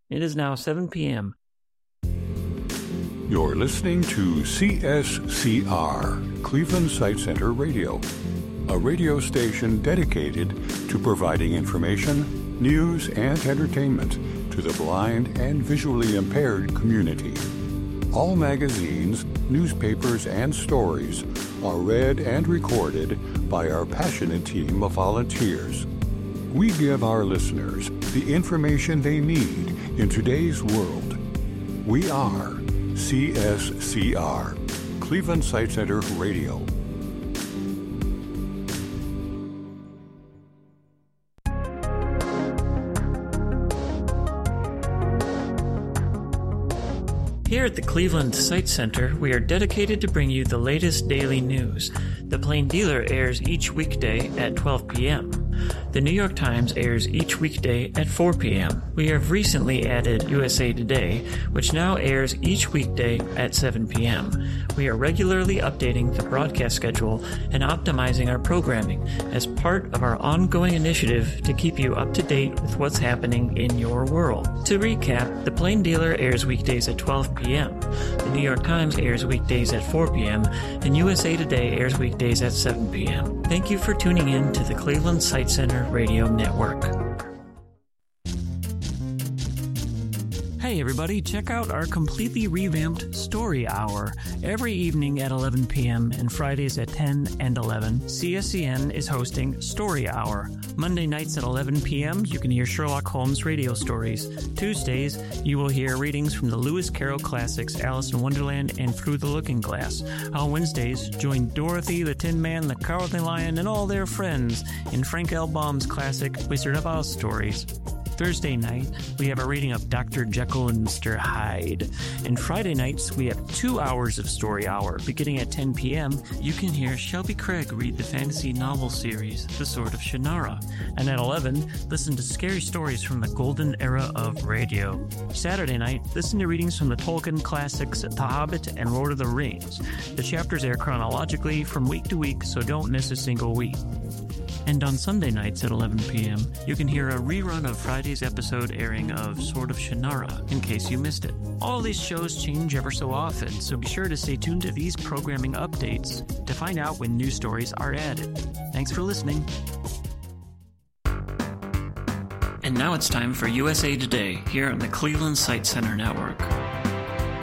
It is now 7 p.m. You're listening to CSCR, Cleveland Sight Center Radio, a radio station dedicated to providing information, news, and entertainment to the blind and visually impaired community. All magazines, newspapers, and stories are read and recorded by our passionate team of volunteers. We give our listeners the information they need in today's world. We are CSCR, Cleveland Sight Center Radio. Here at the Cleveland Sight Center, we are dedicated to bring you the latest daily news. The Plain Dealer airs each weekday at 12 p.m. The New York Times airs each weekday at 4 p.m. We have recently added USA Today, which now airs each weekday at 7 p.m. We are regularly updating the broadcast schedule and optimizing our programming as part of our ongoing initiative to keep you up to date with what's happening in your world. To recap, The Plain Dealer airs weekdays at 12 p.m. The New York Times airs weekdays at 4 p.m. and USA Today airs weekdays at 7 p.m. Thank you for tuning in to the Cleveland Sight Center Radio Network. Hey everybody, check out our completely revamped Story Hour. Every evening at 11 p.m. and Fridays at 10 and 11, CSCN is hosting Story Hour. Monday nights at 11 p.m., you can hear Sherlock Holmes radio stories. Tuesdays, you will hear readings from the Lewis Carroll classics Alice in Wonderland and Through the Looking Glass. On Wednesdays, join Dorothy, the Tin Man, the Cowardly Lion, and all their friends in Frank L. Baum's classic Wizard of Oz stories. Thursday night, we have a reading of Dr. Jekyll and Mr. Hyde. And Friday nights, we have 2 hours of Story Hour. Beginning at 10 p.m., you can hear Shelby Craig read the fantasy novel series, The Sword of Shannara. And at 11, listen to scary stories from the golden era of radio. Saturday night, listen to readings from the Tolkien classics, The Hobbit and Lord of the Rings. The chapters air chronologically from week to week, so don't miss a single week. And on Sunday nights at 11 p.m., you can hear a rerun of Friday's episode airing of Sword of Shannara, in case you missed it. All these shows change ever so often, so be sure to stay tuned to these programming updates to find out when new stories are added. Thanks for listening. And now it's time for USA Today, here on the Cleveland Sight Center Network.